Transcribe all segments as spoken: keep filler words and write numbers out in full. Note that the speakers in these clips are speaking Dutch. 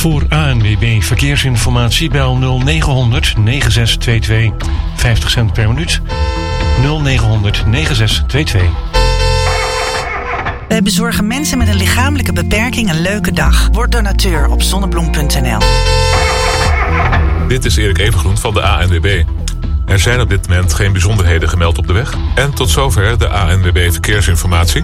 Voor A N W B Verkeersinformatie bel nul negen negen zes twee twee. vijftig cent per minuut. nul negen negen zes twee twee. Wij bezorgen mensen met een lichamelijke beperking een leuke dag. Word donateur op zonnebloem punt n l. Dit is Erik Evengroen van de A N W B. Er zijn op dit moment geen bijzonderheden gemeld op de weg. En tot zover de A N W B Verkeersinformatie.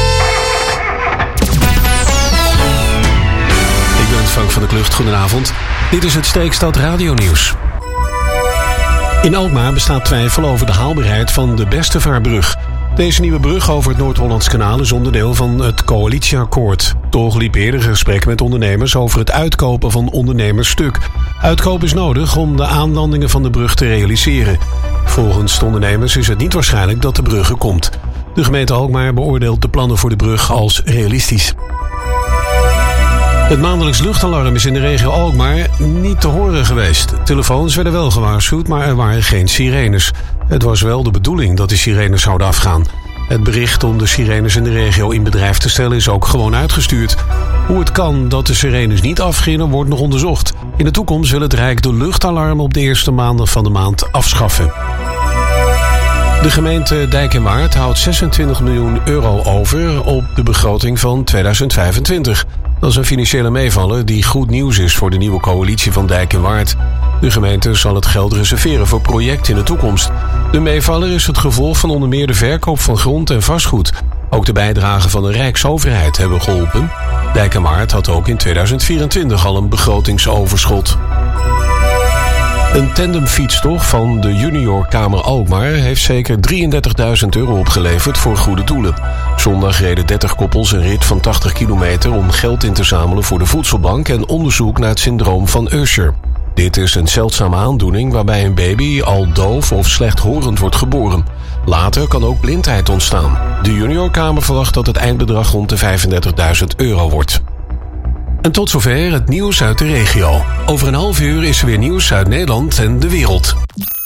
Ik ben Frank van der Klucht, goedenavond. Dit is het Steekstad Radio-nieuws. In Alkmaar bestaat twijfel over de haalbaarheid van de Bestevaarbrug. Deze nieuwe brug over het Noord-Hollands Kanaal is onderdeel van het coalitieakkoord. Toch liep eerder gesprek met ondernemers over het uitkopen van ondernemersstuk. Uitkoop is nodig om de aanlandingen van de brug te realiseren. Volgens de ondernemers is het niet waarschijnlijk dat de brug er komt. De gemeente Alkmaar beoordeelt de plannen voor de brug als realistisch. Het maandelijks luchtalarm is in de regio Alkmaar niet te horen geweest. Telefoons werden wel gewaarschuwd, maar er waren geen sirenes. Het was wel de bedoeling dat de sirenes zouden afgaan. Het bericht om de sirenes in de regio in bedrijf te stellen is ook gewoon uitgestuurd. Hoe het kan dat de sirenes niet afgingen wordt nog onderzocht. In de toekomst wil het Rijk de luchtalarm op de eerste maandag van de maand afschaffen. De gemeente Dijk en Waard houdt zesentwintig miljoen euro over op de begroting van tweeduizend vijfentwintig. Dat is een financiële meevaller die goed nieuws is voor de nieuwe coalitie van Dijk en Waard. De gemeente zal het geld reserveren voor projecten in de toekomst. De meevaller is het gevolg van onder meer de verkoop van grond en vastgoed. Ook de bijdragen van de Rijksoverheid hebben geholpen. Dijk en Waard had ook in tweeduizend vierentwintig al een begrotingsoverschot. Een tandemfietstocht van de Junior Kamer Alkmaar heeft zeker drieëndertigduizend euro opgeleverd voor goede doelen. Zondag reden dertig koppels een rit van tachtig kilometer om geld in te zamelen voor de voedselbank en onderzoek naar het syndroom van Usher. Dit is een zeldzame aandoening waarbij een baby al doof of slechthorend wordt geboren. Later kan ook blindheid ontstaan. De Junior Kamer verwacht dat het eindbedrag rond de vijfendertigduizend euro wordt. En tot zover het nieuws uit de regio. Over een half uur is er weer nieuws uit Nederland en de wereld.